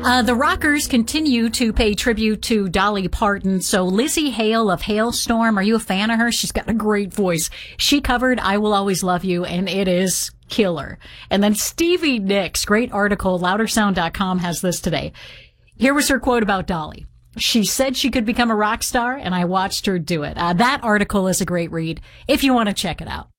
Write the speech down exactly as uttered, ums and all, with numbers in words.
Uh, the rockers continue to pay tribute to Dolly Parton. So Lizzie Hale of Hailstorm, are you a fan of her? She's got a great voice. She covered I Will Always Love You, and it is killer. And then Stevie Nicks, great article, louder sound dot com has this today. Here was her quote about Dolly. She said she could become a rock star, and I watched her do it. Uh, that article is a great read if you want to check it out.